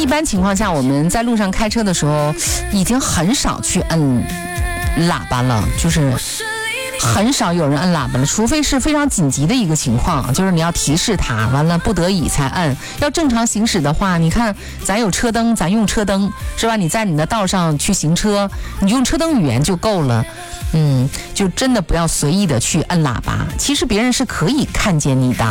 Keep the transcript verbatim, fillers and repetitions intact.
般情况下我们在路上开车的时候已经很少去摁喇叭了，就是很少有人摁喇叭了，除非是非常紧急的一个情况，就是你要提示他，完了不得已才摁。要正常行驶的话，你看咱有车灯，咱用车灯是吧？你在你的道上去行车，你用车灯语言就够了。嗯，就真的不要随意的去摁喇叭，其实别人是可以看见你的。